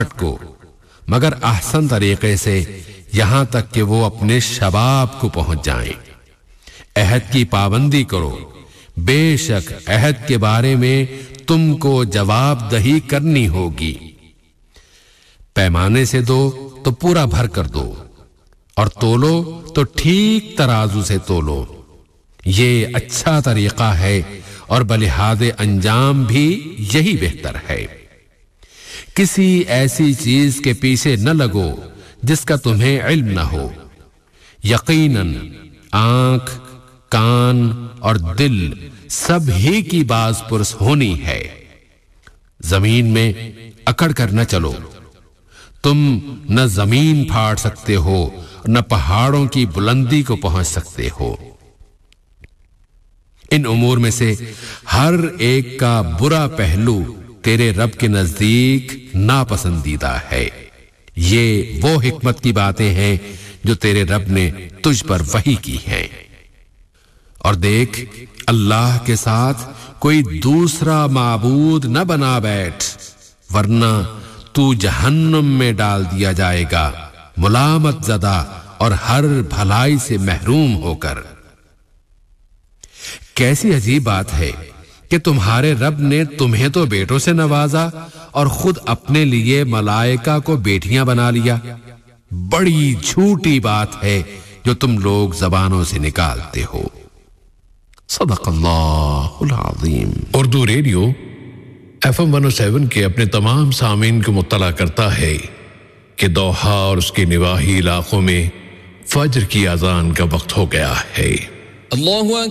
کو مگر احسن طریقے سے یہاں تک کہ وہ اپنے شباب کو پہنچ جائیں. عہد کی پابندی کرو، بے شک عہد کے بارے میں تم کو جواب دہی کرنی ہوگی. پیمانے سے دو تو پورا بھر کر دو، اور تولو تو ٹھیک ترازو سے تولو. یہ اچھا طریقہ ہے اور بلحاظ انجام بھی یہی بہتر ہے. کسی ایسی چیز کے پیچھے نہ لگو جس کا تمہیں علم نہ ہو. یقیناً آنکھ، کان اور دل سب ہی کی باز پرس ہونی ہے. زمین میں اکڑ کر نہ چلو. تم نہ زمین پھاڑ سکتے ہو نہ پہاڑوں کی بلندی کو پہنچ سکتے ہو. ان امور میں سے ہر ایک کا برا پہلو تیرے رب کے نزدیک ناپسندیدہ ہے. یہ وہ حکمت کی باتیں ہیں جو تیرے رب نے تجھ پر وحی کی ہیں. اور دیکھ، اللہ کے ساتھ کوئی دوسرا معبود نہ بنا بیٹھ، ورنہ تو جہنم میں ڈال دیا جائے گا، ملامت زدہ اور ہر بھلائی سے محروم ہو کر. کیسی عجیب بات ہے کہ تمہارے رب نے تمہیں تو بیٹوں سے نوازا اور خود اپنے لیے ملائکہ کو بیٹیاں بنا لیا. بڑی جھوٹی بات ہے جو تم لوگ زبانوں سے نکالتے ہو. صدق اللہ العظیم. اردو ریڈیو FM 107 کے اپنے تمام سامعین کو مطلع کرتا ہے کہ دوحہ اور اس کے نواحی علاقوں میں فجر کی اذان کا وقت ہو گیا ہے. اللہ